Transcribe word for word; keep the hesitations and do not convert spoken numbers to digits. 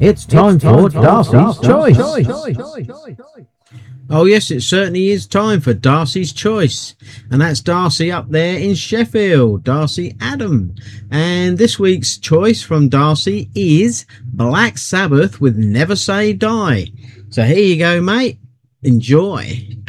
It's time for Darcy's Choice. Oh yes, it certainly is time for Darcy's Choice, and that's Darcy up there in Sheffield, Darcy Adam. And this week's choice from Darcy is Black Sabbath with Never Say Die. So here you go, mate. Enjoy.